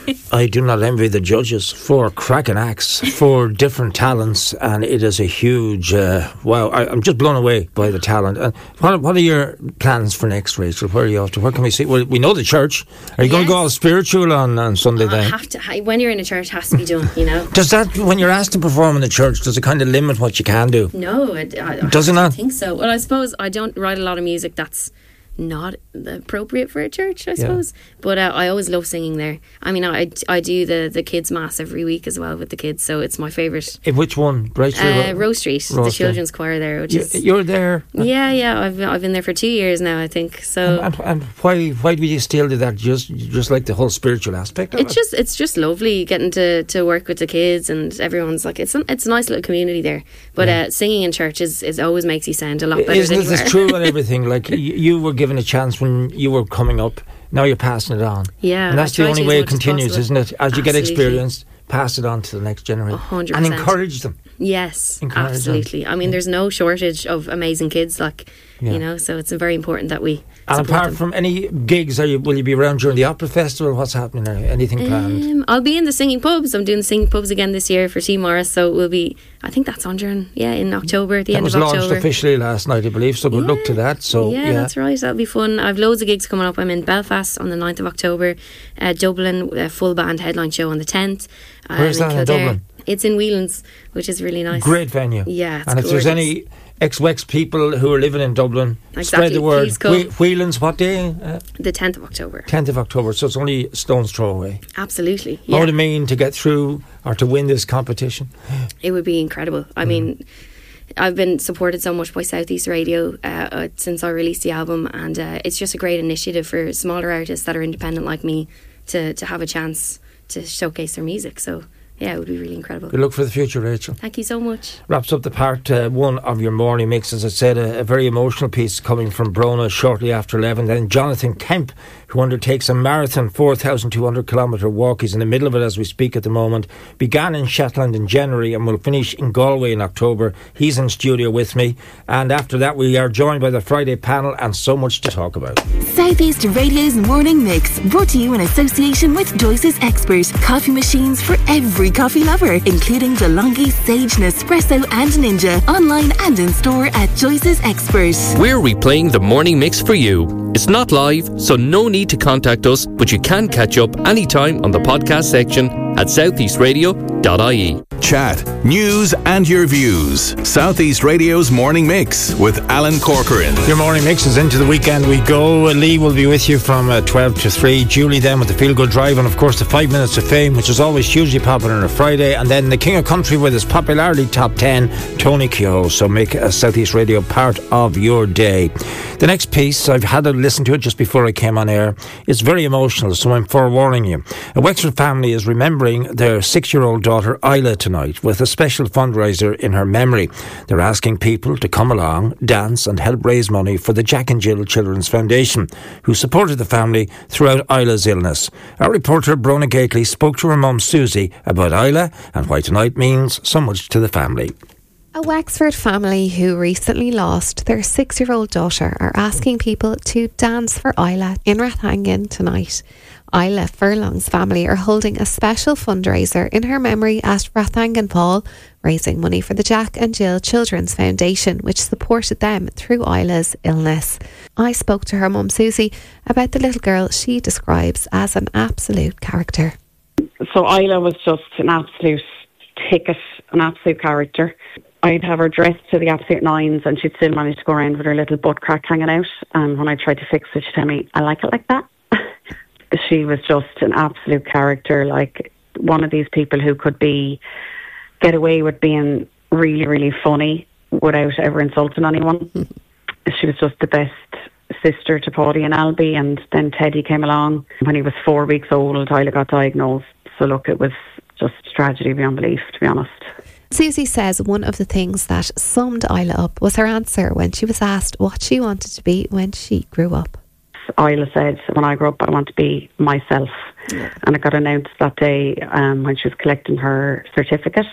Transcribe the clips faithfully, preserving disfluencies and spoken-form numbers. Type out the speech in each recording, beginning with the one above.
I do not envy the judges. Four cracking acts, four different talents, and it is a huge, uh, wow, I, I'm just blown away by the talent. And what, what are your plans for next, Rachel? Where are you off to? Where can we see? Well, we know the church. Are you yes. going to go all spiritual on, on Sunday uh, then? Have to, when you're in a church, it has to be done, you know. Does that, when you're asked to perform in the church, does it kind of limit what you can do? No, it, I, I does it not? I think so. Well, I suppose I don't write a lot of music that's not appropriate for a church, I suppose. Yeah. But uh, I always love singing there. I mean, I, I do the, the kids' mass every week as well with the kids, so it's my favourite. In which one? Right uh, Rose Street, Rose the children's Street. Choir there. Which you, is, you're there? Yeah, yeah. I've I've been there for two years now, I think. So and, and, and why why do you still do that? Just just like the whole spiritual aspect of it's it? Just it's just lovely getting to, to work with the kids, and everyone's like it's a, it's a nice little community there. But yeah. uh, singing in church is, is always makes you sound a lot better. Isn't than it? It's true and everything. Like you, you were given a chance when you were coming up. Now you're passing it on. Yeah, and that's the only way it continues, isn't it? As Absolutely. you get experience, pass it on to the next generation. one hundred percent. And encourage them. Yes, encourage absolutely. Them. I mean, yeah. there's no shortage of amazing kids, like, yeah. you know, so it's very important that we And apart them. from any gigs, are you, will you be around during the Opera Festival? What's happening there? Anything planned? Um, I'll be in the Singing Pubs. I'm doing the Singing Pubs again this year for T Morris, so we'll be, I think that's on during, yeah, in October, the that end of October. October. That was launched officially last night, I believe, so good yeah. luck to that. So yeah, yeah, that's right. That'll be fun. I've loads of gigs coming up. I'm in Belfast on the ninth of October, uh, Dublin, a full band headline show on the tenth. Where's that in, in Dublin? It's in Whelan's, which is really nice. Great venue. Yeah, it's And if gorgeous. there's any ex-Wex people who are living in Dublin, exactly. spread the word. Please come. Whelan's, what day? Uh, the tenth of October. tenth of October, so it's only a stone's throw away. Absolutely. Yeah. What would it mean to get through or to win this competition? It would be incredible. I mm. mean, I've been supported so much by Southeast Radio uh, uh, since I released the album, and uh, it's just a great initiative for smaller artists that are independent like me to, to have a chance to showcase their music. So yeah, it would be really incredible. Good luck for the future, Rachel. Thank you so much. Wraps up the part uh, one of your morning mix. As I said, a, a very emotional piece coming from Brona shortly after eleven. Then Jonathan Kemp, who undertakes a marathon four thousand two hundred kilometre walk. He's in the middle of it as we speak at the moment. Began in Shetland in January and will finish in Galway in October. He's in studio with me. And after that, we are joined by the Friday panel and so much to talk about. Southeast Radio's morning mix, brought to you in association with Joyce's Expert. Coffee machines for every coffee lover, including DeLonghi, Sage, Nespresso and Ninja. Online and in store at Joyce's Expert. We're replaying the morning mix for you. It's not live, so no need to contact us, but you can catch up anytime on the podcast section at southeast radio dot I E. Chat, news and your views. Southeast Radio's Morning Mix with Alan Corcoran. Your morning mix is into the weekend we go. Lee will be with you from uh, twelve to three. Julie then with the Feel Good Drive, and of course the five minutes of fame, which is always hugely popular on a Friday. And then the King of Country with his popularity top ten, Tony Kehoe. So make uh, Southeast Radio part of your day. The next piece, I've had a listen to it just before I came on air. It's very emotional, so I'm forewarning you. A Wexford family is remembering their six-year-old daughter Isla tonight with a special fundraiser in her memory. They're asking people to come along, dance and help raise money for the Jack and Jill Children's Foundation, who supported the family throughout Isla's illness. Our reporter Brona Gately spoke to her mum Susie about Isla and why tonight means so much to the family. A Wexford family who recently lost their six-year-old daughter are asking people to dance for Isla in Rathangan tonight. Isla Furlong's family are holding a special fundraiser in her memory at Rathangan Hall, raising money for the Jack and Jill Children's Foundation, which supported them through Isla's illness. I spoke to her mum Susie about the little girl she describes as an absolute character. So Isla was just an absolute ticket, an absolute character. I'd have her dressed to the absolute nines and she'd still manage to go around with her little butt crack hanging out. And when I tried to fix it, she'd tell me, I like it like that. She was just an absolute character, like one of these people who could be get away with being really, really funny without ever insulting anyone. She was just the best sister to Paddy and Albie, and then Teddy came along. When he was four weeks old, Isla got diagnosed. So look, it was just tragedy beyond belief, to be honest. Susie says one of the things that summed Isla up was her answer when she was asked what she wanted to be when she grew up. Isla said, when I grow up, I want to be myself. Yeah. And it got announced that day um, when she was collecting her certificate.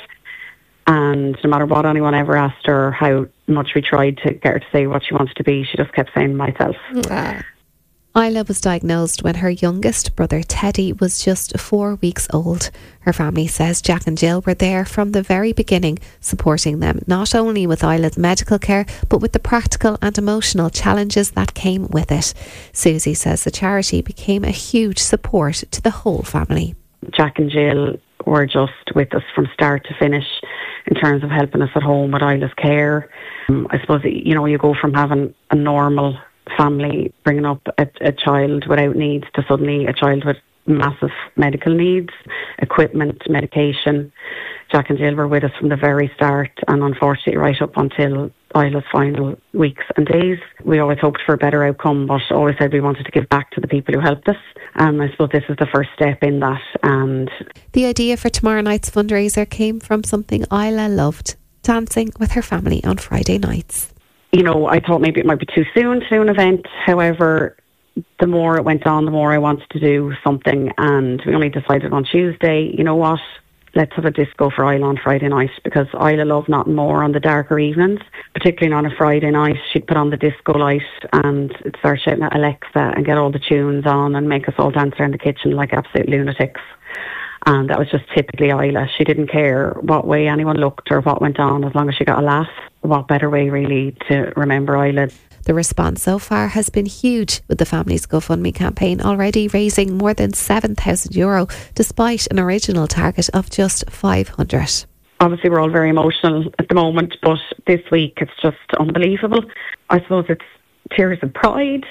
And no matter what anyone ever asked her, how much we tried to get her to say what she wanted to be, she just kept saying myself. Yeah. Isla was diagnosed when her youngest brother Teddy was just four weeks old. Her family says Jack and Jill were there from the very beginning, supporting them not only with Isla's medical care but with the practical and emotional challenges that came with it. Susie says the charity became a huge support to the whole family. Jack and Jill were just with us from start to finish in terms of helping us at home with Isla's care. Um, I suppose, you know, you go from having a normal family bringing up a, a child without needs to suddenly a child with massive medical needs, equipment, medication. Jack and Jill were with us from the very start, and unfortunately right up until Isla's final weeks and days. We always hoped for a better outcome, but always said we wanted to give back to the people who helped us. Um, I suppose this is the first step in that. And the idea for tomorrow night's fundraiser came from something Isla loved: dancing with her family on Friday nights. You know, I thought maybe it might be too soon to do an event. However, the more it went on, the more I wanted to do something. And we only decided on Tuesday, you know what, let's have a disco for Isla on Friday night, because Isla loved nothing more on the darker evenings, particularly on a Friday night. She'd put on the disco light and start shouting at Alexa and get all the tunes on and make us all dance around the kitchen like absolute lunatics. And that was just typically Isla. She didn't care what way anyone looked or what went on, as long as she got a laugh. What better way really to remember Isla? The response so far has been huge, with the family's GoFundMe campaign already raising more than seven thousand euro, despite an original target of just five hundred. Obviously we're all very emotional at the moment, but this week it's just unbelievable. I suppose it's tears of pride.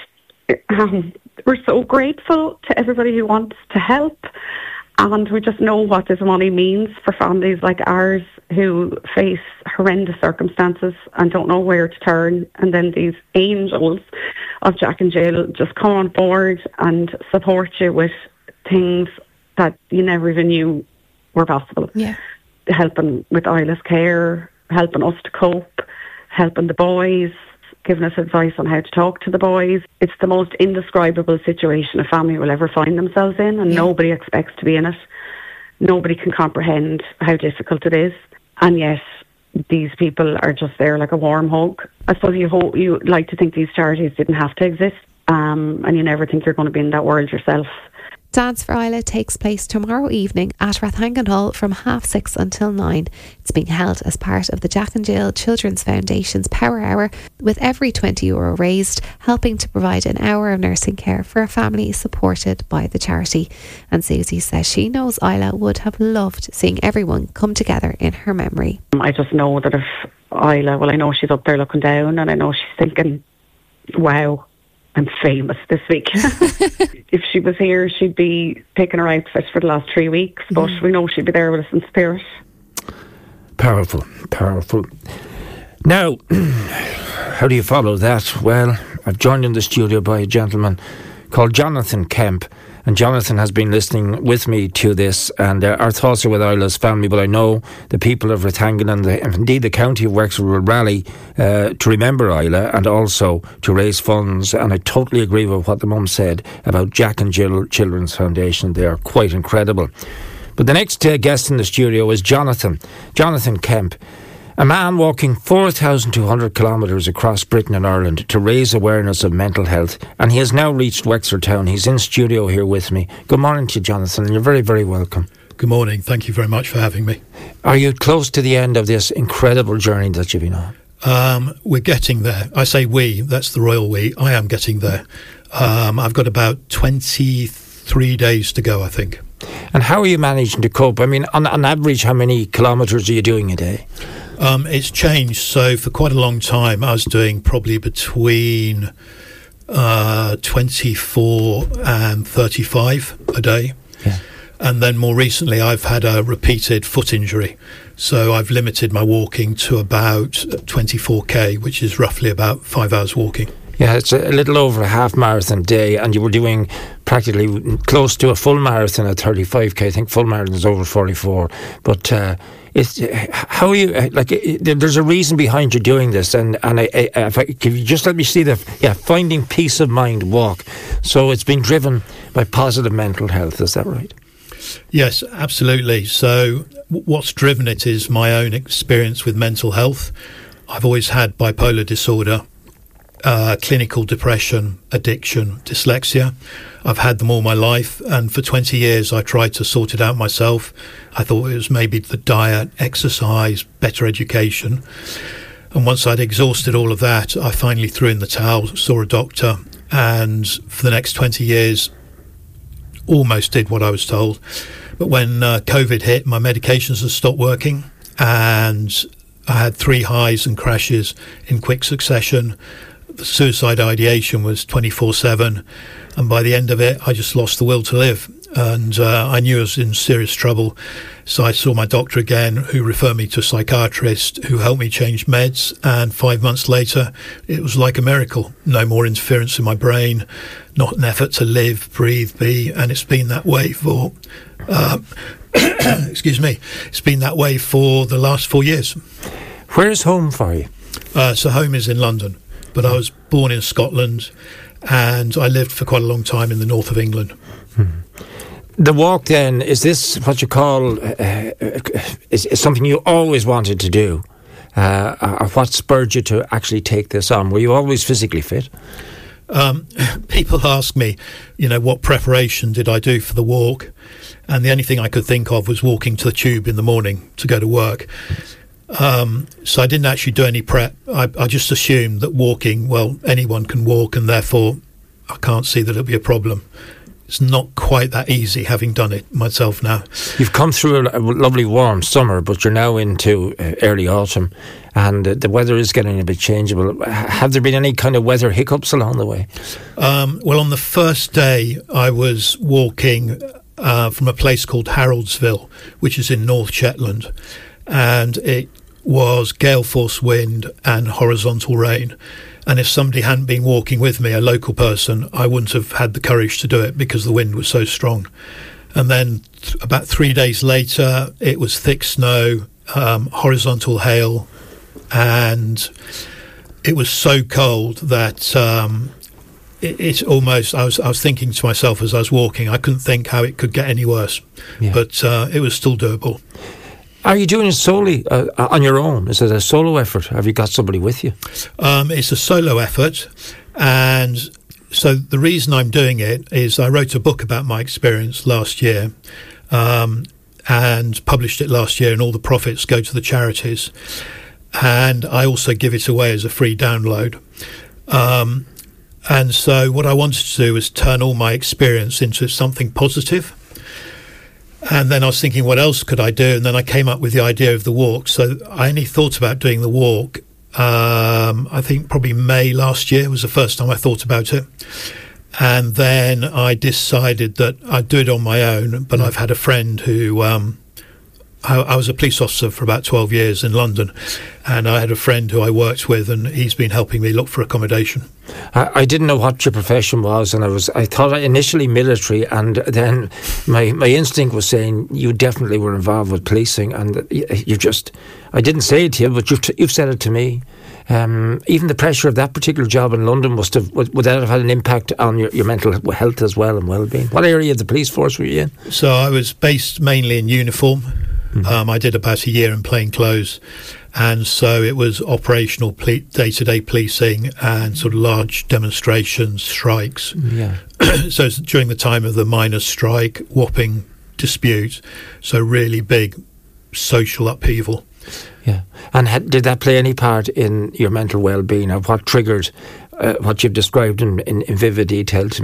Um, we're so grateful to everybody who wants to help. And we just know what this money means for families like ours who face horrendous circumstances and don't know where to turn. And then these angels of Jack and Jill just come on board and support you with things that you never even knew were possible. Yeah. Helping with Isla's care, helping us to cope, helping the boys, giving us advice on how to talk to the boys. It's the most indescribable situation a family will ever find themselves in, and yeah. nobody expects to be in it. Nobody can comprehend how difficult it is, and yet these people are just there like a warm hug. I suppose you hope, you like to think these charities didn't have to exist, um, and you never think you're going to be in that world yourself. Dance for Isla takes place tomorrow evening at Rathangan Hall from half six until nine. It's being held as part of the Jack and Jill Children's Foundation's Power Hour, with every twenty euro raised helping to provide an hour of nursing care for a family supported by the charity. And Susie says she knows Isla would have loved seeing everyone come together in her memory. I just know that if Isla, well, I know she's up there looking down, and I know she's thinking, wow, I'm famous this week. If she was here, she'd be picking her outfit for the last three weeks, but mm. we know she'd be there with us in spirit. Powerful, powerful. Now, how do you follow that? Well, I've joined in the studio by a gentleman called Jonathan Kemp, and Jonathan has been listening with me to this, and uh, our thoughts are with Isla's family, but I know the people of Rathangan and, the, and indeed the county of Wexford will rally uh, to remember Isla and also to raise funds. And I totally agree with what the mum said about Jack and Jill Children's Foundation. They are quite incredible. But the next uh, guest in the studio is Jonathan, Jonathan Kemp. A man walking four thousand two hundred kilometres across Britain and Ireland to raise awareness of mental health, and he has now reached Wexford Town. He's in studio here with me. Good morning to you, Jonathan, and you're very, very welcome. Good morning. Thank you very much for having me. Are you close to the end of this incredible journey that you've been on? Um, we're getting there. I say we, that's the royal we. I am getting there. Um, I've got about twenty-three days to go, I think. And how are you managing to cope? I mean, on, on average, how many kilometres are you doing a day? Um, it's changed. So for quite a long time, I was doing probably between uh, twenty-four and thirty-five a day. Yeah. And then more recently, I've had a repeated foot injury. So I've limited my walking to about twenty-four k, which is roughly about five hours walking. Yeah, it's a little over a half marathon day, and you were doing practically close to a full marathon at thirty-five k. I think full marathon is over forty-four. But uh, it's how are you? Like, there's a reason behind you doing this, and and I, I, if I, can you just let me see the yeah finding peace of mind walk. So it's been driven by positive mental health. Is that right? Yes, absolutely. So what's driven it is my own experience with mental health. I've always had bipolar disorder. uh, clinical depression, addiction, dyslexia. I've had them all my life, and for twenty years I tried to sort it out myself. I thought it was maybe the diet, exercise, better education. And once I'd exhausted all of that, I finally threw in the towel, saw a doctor, and for the next twenty years almost did what I was told. But when uh, COVID hit, my medications had stopped working, and I had three highs and crashes in quick succession. The suicide ideation was twenty-four seven, and by the end of it I just lost the will to live, and uh, I knew I was in serious trouble. So I saw my doctor again, who referred me to a psychiatrist who helped me change meds, and five months later it was like a miracle. No more interference in my brain, not an effort to live, breathe, be, and it's been that way for uh, excuse me it's been that way for the last four years. Where's home for you? Uh, so home is in London, but I was born in Scotland, and I lived for quite a long time in the north of England. Hmm. The walk, then, is this what you call, uh, is, is something you always wanted to do? Uh, or what spurred you to actually take this on? Were you always physically fit? Um, people ask me, you know, what preparation did I do for the walk? And the only thing I could think of was walking to the tube in the morning to go to work. Um, so I didn't actually do any prep. I, I just assumed that walking, well, anyone can walk, and therefore I can't see that it'll be a problem. It's not quite that easy, having done it myself now. You've come through a, a lovely warm summer, but you're now into uh, early autumn, and uh, the weather is getting a bit changeable. Have there been any kind of weather hiccups along the way? Um, well, on the first day, I was walking uh, from a place called Haroldsville, which is in North Shetland, and it was gale force wind and horizontal rain. And if somebody hadn't been walking with me, a local person, I wouldn't have had the courage to do it because the wind was so strong. And then th- about three days later, it was thick snow, um, horizontal hail, and it was so cold that um, it, it almost, I was, I was thinking to myself as I was walking, I couldn't think how it could get any worse. Yeah. But uh, it was still doable. Are you doing it solely uh, on your own? Is it a solo effort? Have you got somebody with you? Um, it's a solo effort, and so the reason I'm doing it is I wrote a book about my experience last year, um, and published it last year, and all the profits go to the charities, and I also give it away as a free download. Um, and so what I wanted to do was turn all my experience into something positive. And then I was thinking, what else could I do? And then I came up with the idea of the walk. So I only thought about doing the walk, um, I think probably May last year was the first time I thought about it. And then I decided that I'd do it on my own. But I've had a friend who, um, I, I was a police officer for about twelve years in London. And I had a friend who I worked with, and he's been helping me look for accommodation. I, I didn't know what your profession was, and I was I thought initially military, and then my, my instinct was saying you definitely were involved with policing, and you, you just I didn't say it to you, but you've you've said it to me. Um, even the pressure of that particular job in London must have would, would that have had an impact on your, your mental health as well and well-being? What area of the police force were you in? So I was based mainly in uniform. Mm-hmm. Um, I did about a year in plain clothes. And so it was operational ple- day-to-day policing and sort of large demonstrations, strikes. Yeah. So it's during the time of the miners' strike, Wapping dispute, so really big social upheaval. Yeah. And had, did that play any part in your mental well-being, or what triggered uh, what you've described in, in, in vivid detail to me?